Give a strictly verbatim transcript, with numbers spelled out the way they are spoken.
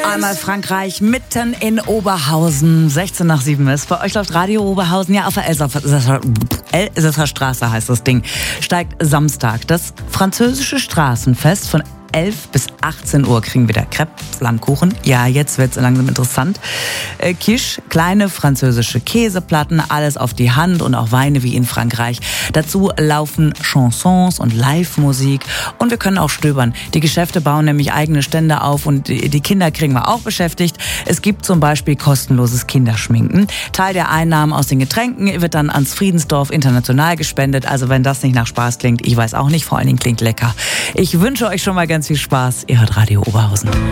Einmal Frankreich mitten in Oberhausen. sechzehn nach sieben ist. Bei euch läuft Radio Oberhausen. Ja, auf der Elsässer, Elsässer Straße heißt das Ding. Steigt Samstag das französische Straßenfest von elf bis achtzehn Uhr kriegen wir da Crêpes, Flammkuchen. Ja, jetzt wird's langsam interessant. Äh, Quiche, kleine französische Käseplatten, alles auf die Hand und auch Weine wie in Frankreich. Dazu laufen Chansons und Live-Musik und wir können auch stöbern. Die Geschäfte bauen nämlich eigene Stände auf und die Kinder kriegen wir auch beschäftigt. Es gibt zum Beispiel kostenloses Kinderschminken. Teil der Einnahmen aus den Getränken wird dann ans Friedensdorf International gespendet. Also wenn das nicht nach Spaß klingt, ich weiß auch nicht, vor allen Dingen klingt lecker. Ich wünsche euch schon mal ganz viel Spaß. Ihr hört Radio Oberhausen.